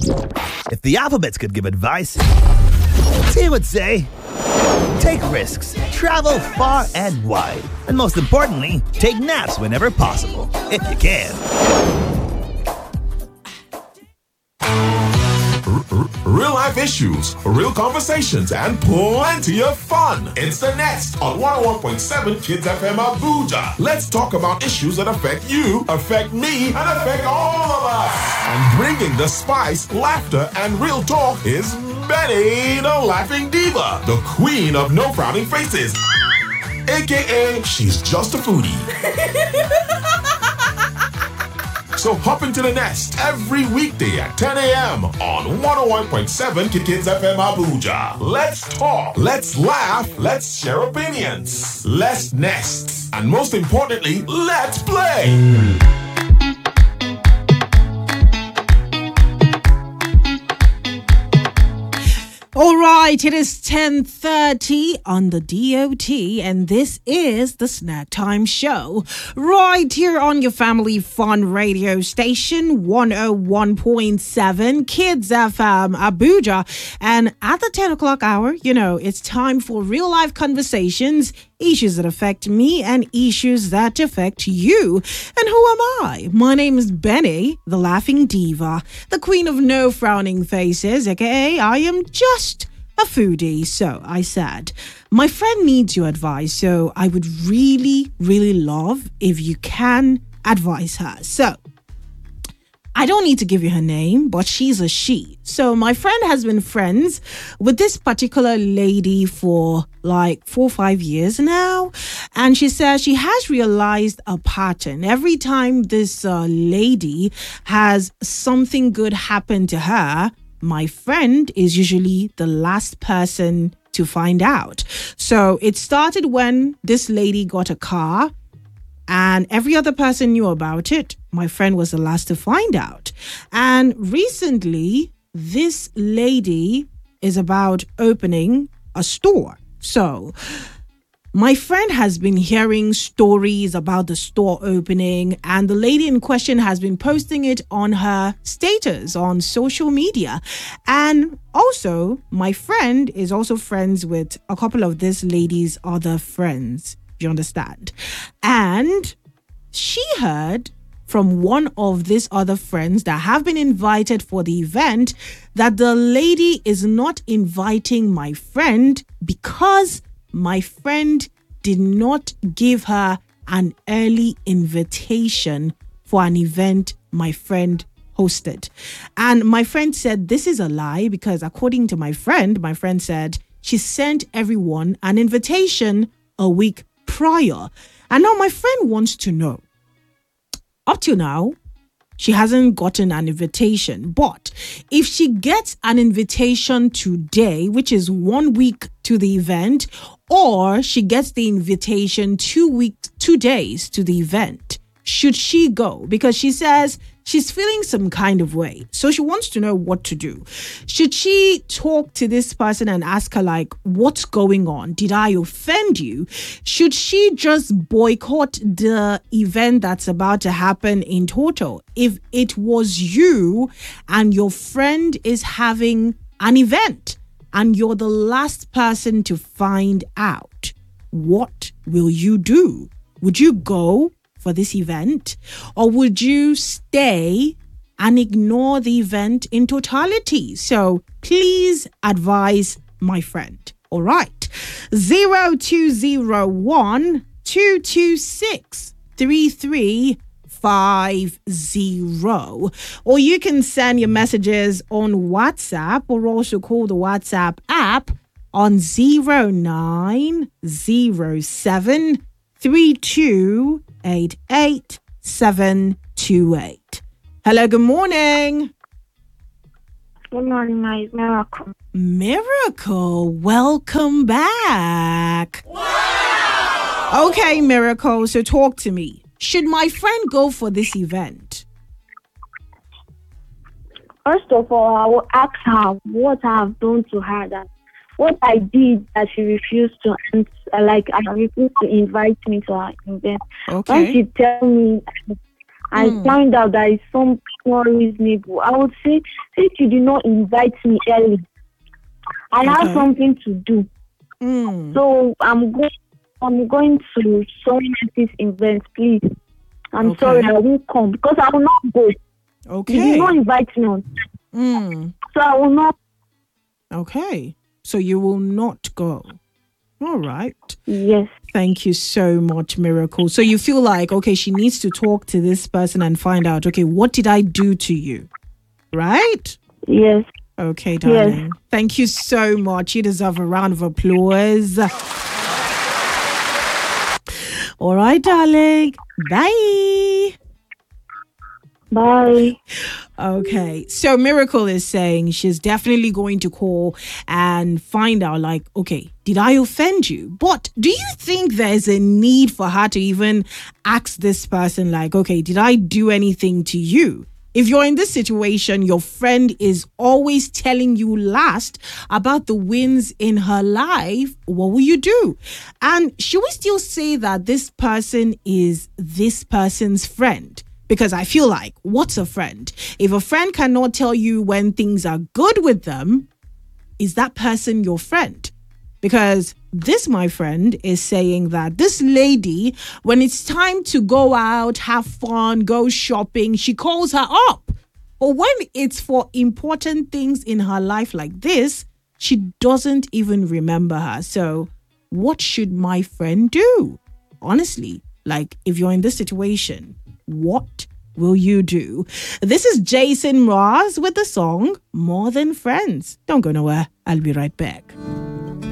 If the alphabets could give advice, they would say, take risks, travel far and wide, and most importantly, take naps whenever possible, if you can. Real life issues, real conversations, and plenty of fun. It's the Nest on 101.7 Kids FM Abuja. Let's talk about issues that affect you, affect me, and affect all of us. And bringing the spice, laughter, and real talk is Benny, the Laughing Diva, the queen of no frowning faces. AKA, she's just a foodie. So hop into the Nest every weekday at 10 a.m. on 101.7 Kids FM Abuja. Let's talk, let's laugh, let's share opinions. Let's Nest. And most importantly, let's play. All right, it is 10:30 on the DOT, and this is the Snack Time Show, right here on your family fun radio station, 101.7 Kids FM Abuja. And at the 10 o'clock hour, it's time for real life conversations, issues that affect me and issues that affect you. And who am I? My name is Benny, the Laughing Diva, the queen of no frowning faces, aka I am just a foodie. So I said, my friend needs your advice, so I would really, really love if you can advise her. So I don't need to give you her name, but she's a she. So my friend has been friends with this particular lady for like 4 or 5 years now. And she says she has realized a pattern. Every time this lady has something good happen to her, my friend is usually the last person to find out. So it started when this lady got a car, and every other person knew about it. My friend was the last to find out. And recently, this lady is about opening a store. So my friend has been hearing stories about the store opening, and the lady in question has been posting it on her status on social media. And also, my friend is also friends with a couple of this lady's other friends. You understand? And she heard from one of these other friends that have been invited for the event that the lady is not inviting my friend because my friend did not give her an early invitation for an event my friend hosted. And my friend said this is a lie because according to my friend said she sent everyone an invitation a week prior. And now my friend wants to know, up till now, she hasn't gotten an invitation. But if she gets an invitation today, which is 1 week to the event, or she gets the invitation 2 days to the event, should she go? Because she says she's feeling some kind of way. So she wants to know what to do. Should she talk to this person and ask her, like, what's going on? Did I offend you? Should she just boycott the event that's about to happen in total? If it was you and your friend is having an event and you're the last person to find out, what will you do? Would you go for this event, or would you stay and ignore the event in totality? So please advise my friend. All right. 0201 226 3350, or you can send your messages on WhatsApp, or also call the WhatsApp app on 0907 3288-728. Hello, good morning. Good morning, my Miracle. Miracle, welcome back. Wow! Okay, Miracle, so talk to me. Should my friend go for this event? First of all, I will ask her what I have done to her, that what I did that she refused to answer, like I refused to invite me to her event. Okay. When she tell me I find out that it's something not reasonable, I would say, since you did not invite me early, I have something to do. So I'm going to someone else's event, please. I'm sorry, I won't come because I will not go. Okay. You did not invite me on time. So I will not. Okay. So you will not go. All right. Yes. Thank you so much, Miracle. So you feel like, okay, she needs to talk to this person and find out, okay, what did I do to you? Right? Yes. Okay, darling. Yes. Thank you so much. You deserve a round of applause. All right, darling. Bye. Bye. Okay. So Miracle is saying she's definitely going to call and find out, like, okay, did I offend you? But do you think there's a need for her to even ask this person, like, okay, did I do anything to you? If you're in this situation, your friend is always telling you last about the wins in her life, what will you do? And should we still say that this person is this person's friend? Because I feel like, what's a friend? If a friend cannot tell you when things are good with them, is that person your friend? Because this, my friend, is saying that this lady, when it's time to go out, have fun, go shopping, she calls her up. But when it's for important things in her life like this, she doesn't even remember her. So what should my friend do? Honestly, like, if you're in this situation, what will you do? This is Jason Mraz with the song More Than Friends. Don't go nowhere. I'll be right back.